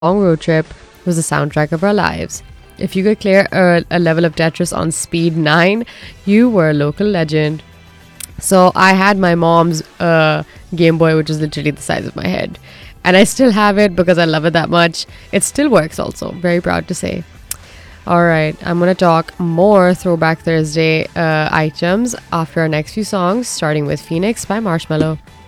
long road trip was the soundtrack of our lives. If you could clear a level of Tetris on speed 9, you were a local legend. So I had my mom's Game Boy, which is literally the size of my head. And I still have it because I love it that much. It still works also. Very proud to say. Alright, I'm going to talk more Throwback Thursday items after our next few songs, starting with Phoenix by Marshmello.